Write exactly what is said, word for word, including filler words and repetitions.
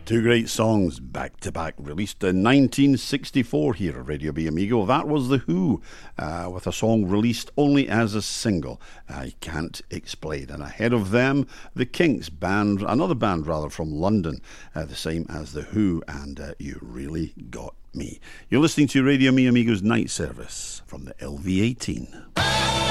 Two great songs back to back, released in nineteen sixty-four here at Radio B Amigo. That was The Who, uh, with a song released only as a single, I Can't Explain. And ahead of them, The Kinks, band, another band rather from London, uh, the same as The Who, and uh, You Really Got Me. You're listening to Radio Me Amigo's Night Service from the L V eighteen.